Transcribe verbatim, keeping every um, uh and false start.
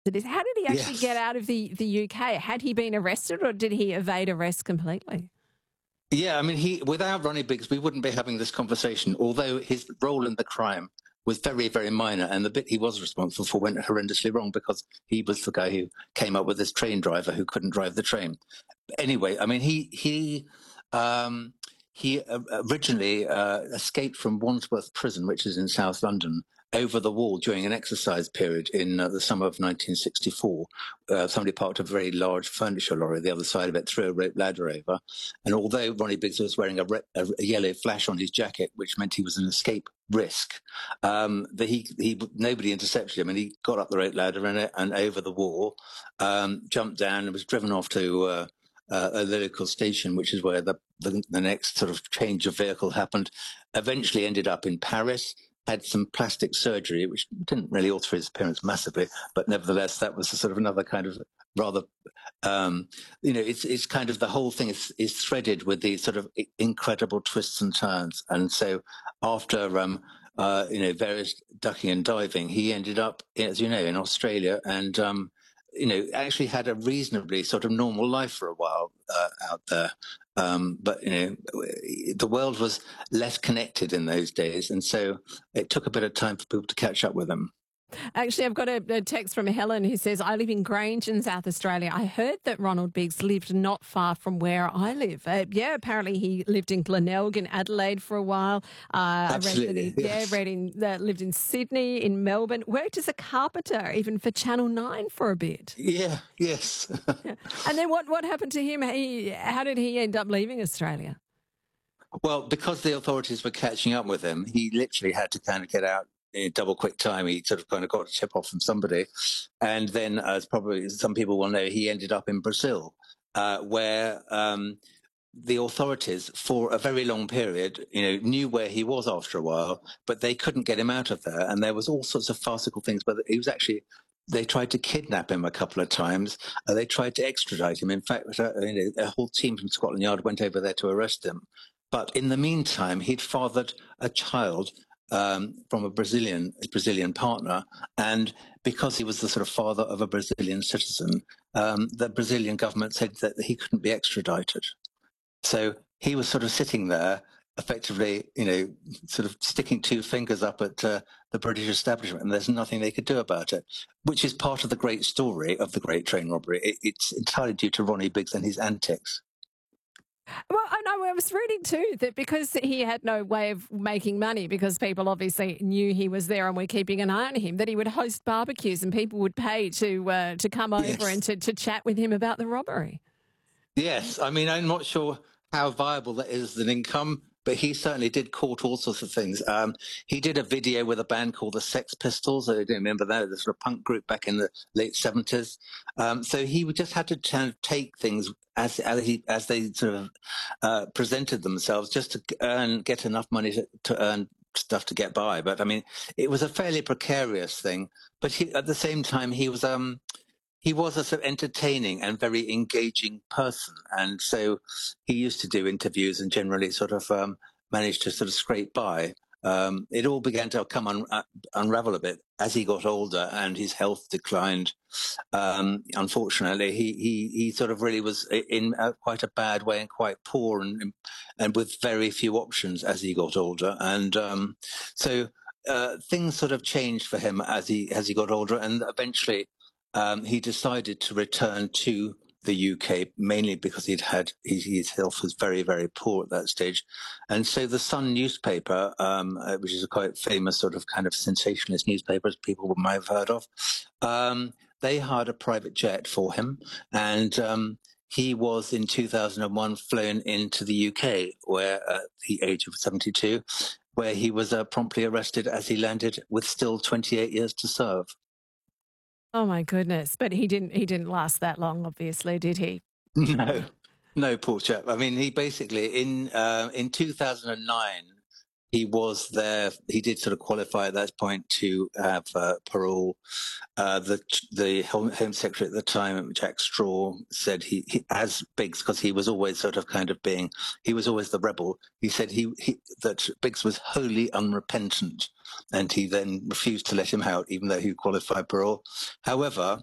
It is. How did he actually get Yes. out of the, the U K? Had he been arrested or did he evade arrest completely? Yeah, I mean, he without Ronnie Biggs, we wouldn't be having this conversation. Although his role in the crime was very, very minor, and the bit he was responsible for went horrendously wrong because he was the guy who came up with this train driver who couldn't drive the train. Anyway, I mean, he he um, he uh, originally uh, escaped from Wandsworth Prison, which is in South London, over the wall during an exercise period in uh, the summer of nineteen sixty-four. Uh, somebody parked a very large furniture lorry the other side of it, threw a rope ladder over, and although Ronnie Biggs was wearing a, re- a yellow flash on his jacket, which meant he was an escape risk, um, the, he he nobody intercepted him, and he got up the rope ladder and, and over the wall, um, jumped down, and was driven off to. Uh, Uh, a local station, which is where the, the the next sort of change of vehicle happened. Eventually ended up in Paris, had some plastic surgery, which didn't really alter his appearance massively, but nevertheless, that was a sort of another kind of rather, um, you know, it's it's kind of the whole thing is, is threaded with these sort of incredible twists and turns. And so after, um, uh, you know, various ducking and diving, he ended up, as you know, in Australia and, um, you know, actually had a reasonably sort of normal life for a while uh, out there. Um, but, you know, the world was less connected in those days. And so it took a bit of time for people to catch up with him. Actually, I've got a, a text from Helen who says, I live in Grange in South Australia. I heard that Ronald Biggs lived not far from where I live. Uh, yeah, apparently he lived in Glenelg in Adelaide for a while. Uh, Absolutely. I read that he, Yes. yeah, read in, uh, lived in Sydney, in Melbourne, worked as a carpenter, even for Channel nine for a bit. Yeah, yes. Yeah. And then what, what happened to him? He, how did he end up leaving Australia? Well, because the authorities were catching up with him, he literally had to kind of get out in double quick time. He sort of kind of got a tip off from somebody. And then, as probably some people will know, he ended up in Brazil, uh, where um, the authorities, for a very long period, you know, knew where he was after a while, but they couldn't get him out of there. And there was all sorts of farcical things, but he was actually, they tried to kidnap him a couple of times. Uh, they tried to extradite him. In fact, uh, you know, a whole team from Scotland Yard went over there to arrest him. But in the meantime, he'd fathered a child um, from a Brazilian a Brazilian partner, and because he was the sort of father of a Brazilian citizen, um, the Brazilian government said that he couldn't be extradited. So he was sort of sitting there, effectively, you know, sort of sticking two fingers up at uh, the British establishment, and there's nothing they could do about it, which is part of the great story of the Great Train Robbery. It, it's entirely due to Ronnie Biggs and his antics. Well, I know I was reading too that because he had no way of making money, because people obviously knew he was there and were keeping an eye on him, that he would host barbecues and people would pay to uh, to come over Yes. and to, to chat with him about the robbery. Yes, I mean, I'm not sure how viable that is as an income, but he certainly did court all sorts of things. Um, he did a video with a band called the Sex Pistols. I don't remember that, the sort of punk group back in the late seventies. Um, so he would just had to kind of take things as as, he, as they sort of uh, presented themselves, just to earn, get enough money to, to earn stuff to get by. But I mean, it was a fairly precarious thing. But he, at the same time, he was um, he was a sort of entertaining and very engaging person. And so he used to do interviews and generally sort of um, managed to sort of scrape by. Um, it all began to come un- uh, unravel a bit as he got older and his health declined. Um, unfortunately, he, he, he sort of really was in uh, quite a bad way and quite poor and, and with very few options as he got older. And um, so uh, things sort of changed for him as he, as he got older, and eventually Um, he decided to return to the U K, mainly because he'd had his, his health was very, very poor at that stage. And so the Sun newspaper, um, uh, which is a quite famous sort of kind of sensationalist newspaper, as people might have heard of, um, they hired a private jet for him. And um, he was in two thousand one flown into the U K, where at the age of seventy-two, where he was uh, promptly arrested as he landed with still twenty-eight years to serve. Oh my goodness! But he didn't. He didn't last that long, obviously, did he? No, no, poor chap. I mean, he basically in uh, in two thousand nine he was there. He did sort of qualify at that point to have uh, parole. Uh, the the Home, Home Secretary at the time, Jack Straw, said he, he as Biggs, because he was always sort of kind of being, he was always the rebel. He said he, he that Biggs was wholly unrepentant, and he then refused to let him out, even though he qualified parole. However,